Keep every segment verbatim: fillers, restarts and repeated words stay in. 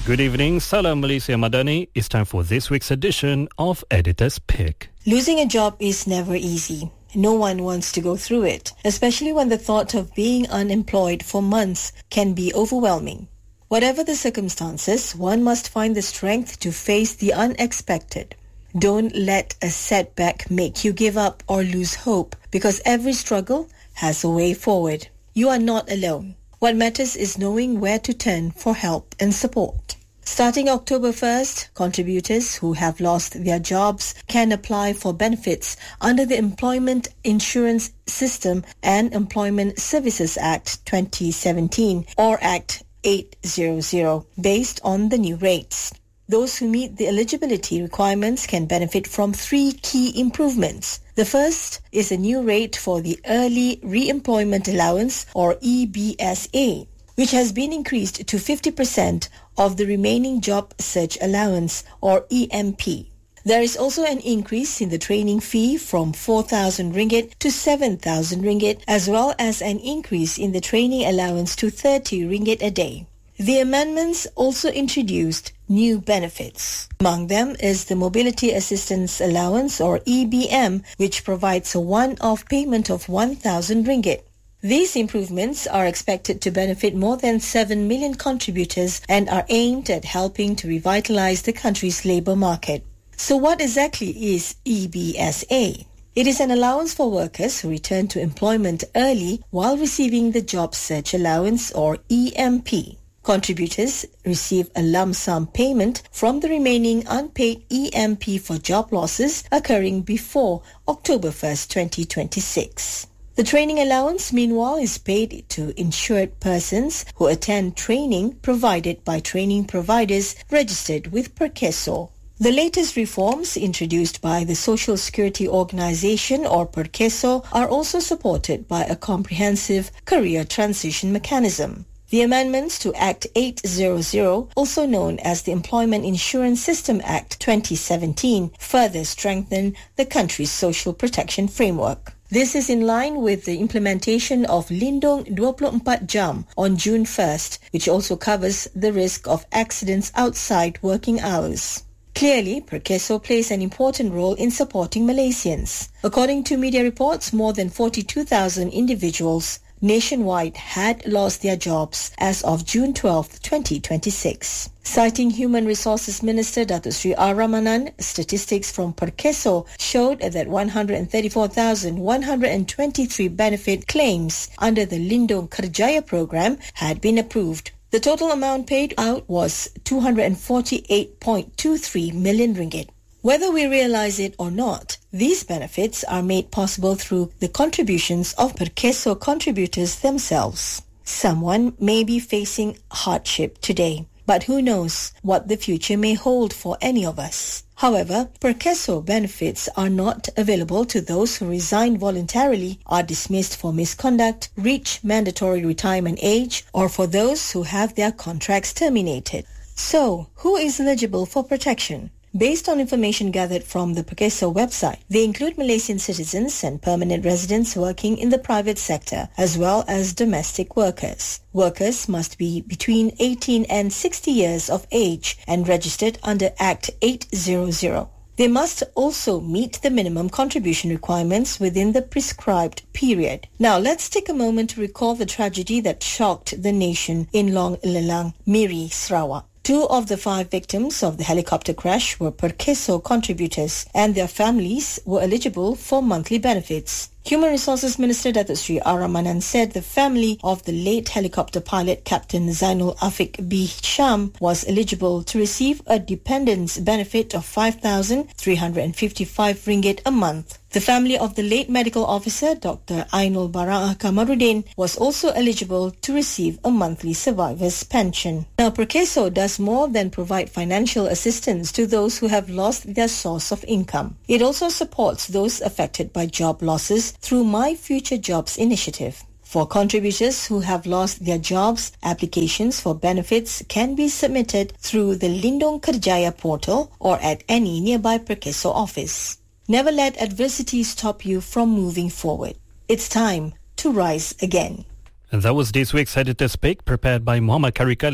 Good evening, Salam Malaysia Madani. It's time for this week's edition of Editor's Pick. Losing a job is never easy. No one wants to go through it, especially when the thought of being unemployed for months can be overwhelming. Whatever the circumstances, one must find the strength to face the unexpected. Don't let a setback make you give up or lose hope, because every struggle has a way forward. You are not alone. What matters is knowing where to turn for help and support. Starting October first, contributors who have lost their jobs can apply for benefits under the Employment Insurance System and Employment Services Act twenty seventeen or Act eight hundred based on the new rates. Those who meet the eligibility requirements can benefit from three key improvements. The first is a new rate for the Early Re-employment Allowance or E B S A, which has been increased to fifty percent of the remaining Job Search Allowance or E M P. There is also an increase in the training fee from four thousand ringgit to seven thousand ringgit, as well as an increase in the training allowance to thirty ringgit a day. The amendments also introduced new benefits. Among them is the Mobility Assistance Allowance or E B M, which provides a one-off payment of one thousand ringgit. These improvements are expected to benefit more than seven million contributors and are aimed at helping to revitalize the country's labour market. So what exactly is E B S A? It is an allowance for workers who return to employment early while receiving the Job Search Allowance or E M P. Contributors receive a lump sum payment from the remaining unpaid E M P for job losses occurring before October first, twenty twenty-six. The training allowance, meanwhile, is paid to insured persons who attend training provided by training providers registered with PERCESO. The latest reforms introduced by the Social Security Organization or PERCESO are also supported by a comprehensive career transition mechanism. The amendments to Act eight hundred, also known as the Employment Insurance System Act twenty seventeen, further strengthen the country's social protection framework. This is in line with the implementation of Lindung twenty-four jam on June first, which also covers the risk of accidents outside working hours. Clearly, PERCESO plays an important role in supporting Malaysians. According to media reports, more than forty-two thousand individuals nationwide had lost their jobs as of June twelfth, twenty twenty-six. Citing Human Resources Minister Datuk Sri R. Ramanan, statistics from PERCESO showed that one hundred thirty-four thousand one hundred twenty-three benefit claims under the Lindung Kerjaya program had been approved. The total amount paid out was two hundred forty-eight point two three million ringgit. Whether we realize it or not, these benefits are made possible through the contributions of PERCESO contributors themselves. Someone may be facing hardship today, but who knows what the future may hold for any of us. However, PERCESO benefits are not available to those who resign voluntarily, are dismissed for misconduct, reach mandatory retirement age, or for those who have their contracts terminated. So, who is eligible for protection? Based on information gathered from the PERCESO website, they include Malaysian citizens and permanent residents working in the private sector, as well as domestic workers. Workers must be between eighteen and sixty years of age and registered under Act eight hundred. They must also meet the minimum contribution requirements within the prescribed period. Now, let's take a moment to recall the tragedy that shocked the nation in Long Lelang, Miri, Sarawak. Two of the five victims of the helicopter crash were PERCESO contributors, and their families were eligible for monthly benefits. Human Resources Minister Datuk Sri R. Ramanan said the family of the late helicopter pilot Captain Zainul Afiq B. Sham was eligible to receive a dependence benefit of five thousand three hundred fifty-five ringgit a month. The family of the late medical officer Doctor Ainul Bara'ah Kamaruddin was also eligible to receive a monthly survivor's pension. Now, PERCESO does more than provide financial assistance to those who have lost their source of income. It also supports those affected by job losses through My Future Jobs initiative. For contributors who have lost their jobs, applications for benefits can be submitted through the Lindung Kerjaya portal or at any nearby PERCESO office. Never let adversity stop you from moving forward. It's time to rise again. And that was this week's Editor's Pick, prepared by Muhammad Kari Khalid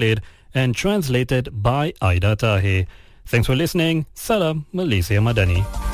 and translated by Aida Tahir. Thanks for listening. Salam Malaysia Madani.